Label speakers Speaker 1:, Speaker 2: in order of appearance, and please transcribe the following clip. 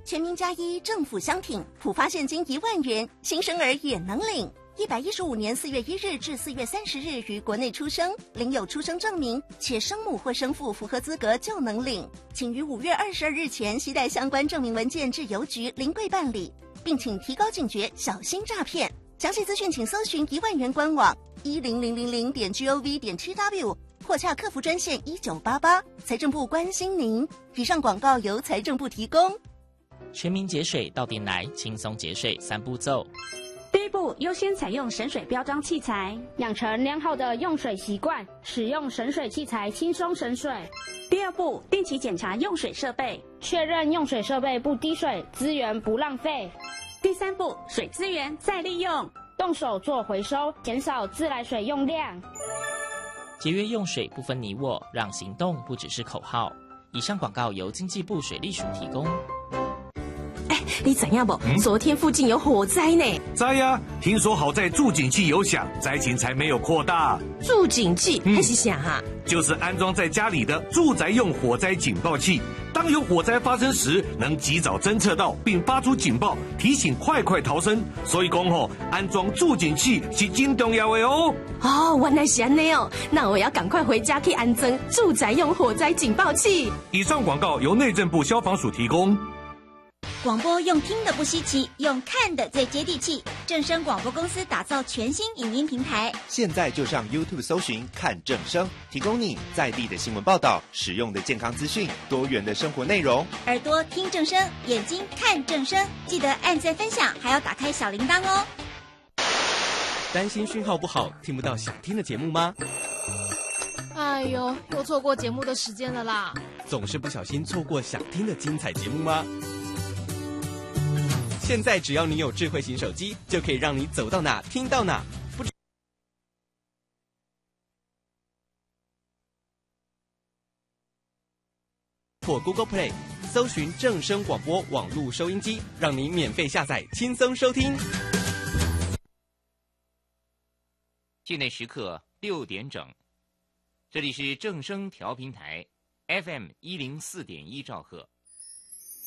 Speaker 1: 全民加一，政府相挺，普发现金1万元，新生儿也能领。115年4月1日至4月30日于国内出生，领有出生证明，且生母或生父符合资格就能领。请于5月22日前携带相关证明文件至邮局临柜办理，并请提高警觉，小心诈骗。详细资讯请搜寻1万元官网10000.gov.tw。或洽客服专线1988，财政部关心您。以上广告由财政部提供。
Speaker 2: 全民节水到店来，轻松节水3步骤。
Speaker 3: 第一步，优先采用省水标章器材，养成良好的用水习惯，使用省水器材轻松省水。第二步，定期检查用水设备，确认用水设备不滴水，资源不浪费。第三步，水资源再利用，动手做回收，减少自来水用量。
Speaker 2: 节约用水不分你我，让行动不只是口号。以上广告由经济部水利署提供。
Speaker 4: 你知影不？昨天附近有火灾呢。
Speaker 5: 知呀，听说好在助警器有响，灾情才没有扩大。
Speaker 4: 助警器还是啥哈？
Speaker 5: 就是安装在家里的住宅用火灾警报器，当有火灾发生时，能及早侦测到并发出警报，提醒快逃生。所以讲吼，安装助警器是真重要的哦。
Speaker 4: 哦，原来是安尼哦，那我要赶快回家去安装住宅用火灾警报器。
Speaker 5: 以上广告由内政部消防署提供。
Speaker 6: 广播用听的不稀奇，用看的最接地气。正声广播公司打造全新影音平台，
Speaker 7: 现在就上 YouTube 搜寻看正声，提供你在地的新闻报道、实用的健康资讯、多元的生活内容。
Speaker 6: 耳朵听正声，眼睛看正声，记得按赞分享，还要打开小铃铛哦。
Speaker 8: 担心讯号不好，听不到想听的节目吗？
Speaker 9: 哎呦，又错过节目的时间了啦！
Speaker 8: 总是不小心错过想听的精彩节目吗？现在只要你有智慧型手机，就可以让你走到哪听到哪。或 Google Play 搜寻正声广播网络收音机，让你免费下载，轻松收听。
Speaker 10: 境内时刻6点整，这里是正声调频台 FM104.1兆赫。